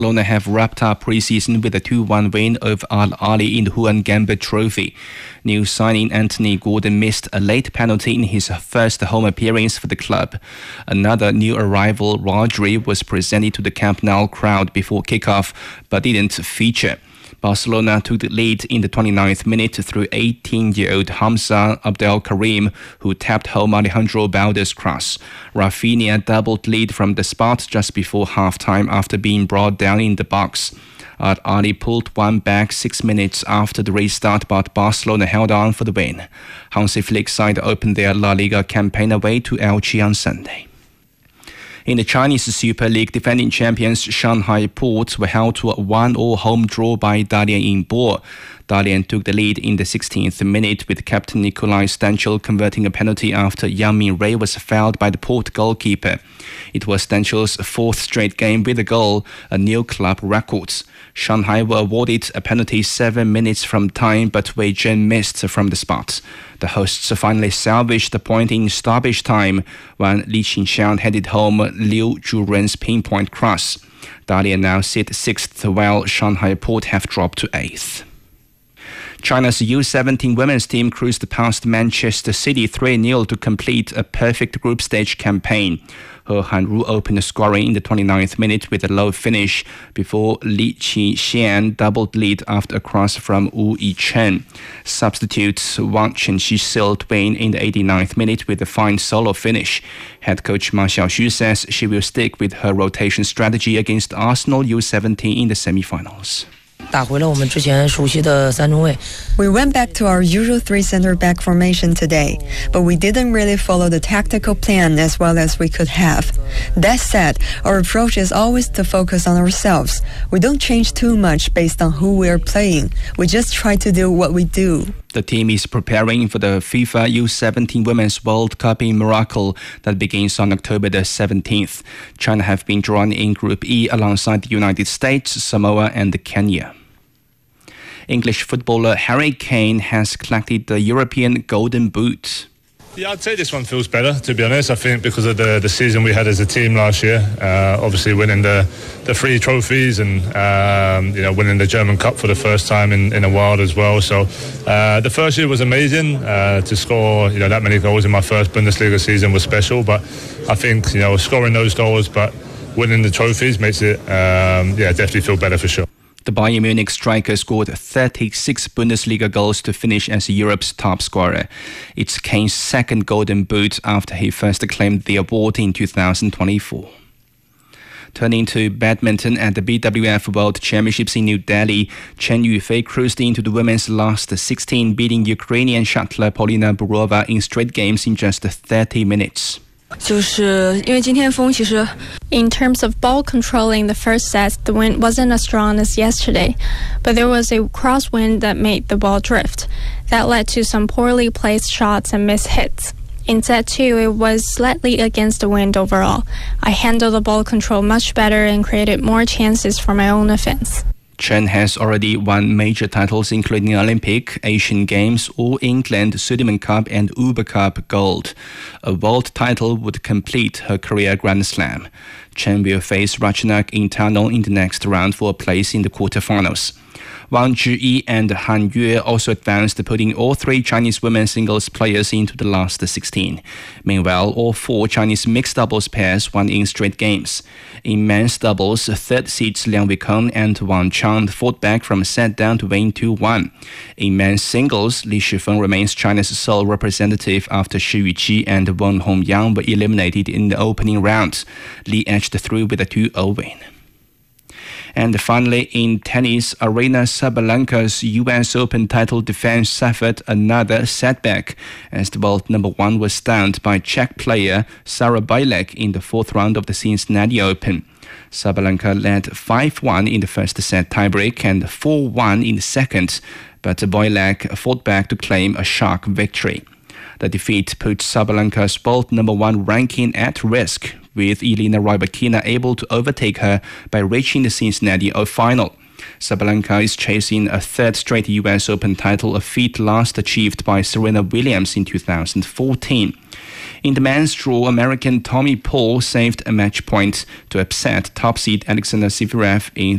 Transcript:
Barcelona have wrapped up preseason with a 2-1 win over Al Ahly in the Juan Gambit Trophy. New signing Anthony Gordon missed a late penalty in his first home appearance for the club. Another new arrival, Rodri, was presented to the Camp Nou crowd before kickoff but didn't feature. Barcelona took the lead in the 29th minute through 18-year-old Hamza Abdel Karim, who tapped home Alejandro Balde's cross. Rafinha doubled lead from the spot just before half-time after being brought down in the box. Al Ahly pulled one back 6 minutes after the restart, but Barcelona held on for the win. Hansi Flick's side opened their La Liga campaign away to Elche on Sunday. In the Chinese Super League, defending champions Shanghai Port were held to a 1-1 home draw by Dalian in Bo. Dalian took the lead in the 16th minute with captain Nikolai Stanchel converting a penalty after Yang Mingwei was fouled by the Port goalkeeper. It was Stanchel's fourth straight game with a goal, a new club record. Shanghai were awarded a penalty 7 minutes from time, but Wei Zhen missed from the spot. The hosts finally salvaged the point in stoppage time when Li Qingxiang headed home Liu Zhuren's pinpoint cross. Dalian now sit 6th while Shanghai Port have dropped to 8th. China's U17 women's team cruised past Manchester City 3-0 to complete a perfect group stage campaign. He Hanru opened scoring in the 29th minute with a low finish before Li Qingxian doubled lead after a cross from Wu Yichen. Substitute Wang Chenxi sealed win in the 89th minute with a fine solo finish. Head coach Ma Xiaoxu says she will stick with her rotation strategy against Arsenal U17 in the semi-finals. We went back to our usual 3 center-back formation today, but we didn't really follow the tactical plan as well as we could have. That said, our approach is always to focus on ourselves. We don't change too much based on who we're playing. We just try to do what we do. The team is preparing for the FIFA U17 Women's World Cup in Morocco that begins on October the 17th. China have been drawn in Group E alongside the United States, Samoa and Kenya. English footballer Harry Kane has collected the European Golden Boot. Yeah, I'd say this one feels better, to be honest. I think because of the season we had as a team last year, obviously winning the 3 trophies and winning the German Cup for the first time in a while as well. So the first year was amazing. To score that many goals in my first Bundesliga season was special. But I think scoring those goals but winning the trophies makes it definitely feel better for sure. The Bayern Munich striker scored 36 Bundesliga goals to finish as Europe's top scorer. It's Kane's second Golden Boot after he first claimed the award in 2024. Turning to badminton at the BWF World Championships in New Delhi, Chen Yufei cruised into the women's last 16, beating Ukrainian shuttler Polina Burova in straight games in just 30 minutes. In terms of ball controlling the first set, the wind wasn't as strong as yesterday, but there was a crosswind that made the ball drift. That led to some poorly placed shots and missed hits. In set 2, it was slightly against the wind overall. I handled the ball control much better and created more chances for my own offense. Chen has already won major titles including Olympic, Asian Games, All England, Sudirman Cup and Uber Cup Gold. A world title would complete her career Grand Slam. Chen will face Ratchanak Intanon in the next round for a place in the quarterfinals. Wang Zhiyi and Han Yue also advanced, putting all 3 Chinese women singles players into the last 16. Meanwhile, all 4 Chinese mixed doubles pairs won in straight games. In men's doubles, 3rd seeds Liang Weikeng and Wang Chang fought back from a set down to win 2-1. In men's singles, Li Shifeng remains China's sole representative after Shi Yuqi and Wen Hongyang were eliminated in the opening round. Li edged through with a 2-0 win. And finally, in tennis, Aryna Sabalenka's US Open title defense suffered another setback as the world number 1 was stunned by Czech player Sara Bajlek in the 4th round of the Cincinnati Open. Sabalenka led 5-1 in the first set tiebreak and 4-1 in the second, but Bajlek fought back to claim a shock victory. The defeat put Sabalenka's world number 1 ranking at risk, with Elena Rybakina able to overtake her by reaching the Cincinnati final. Sabalenka is chasing a 3rd straight US Open title, a feat last achieved by Serena Williams in 2014. In the men's draw, American Tommy Paul saved a match point to upset top seed Alexander Zverev in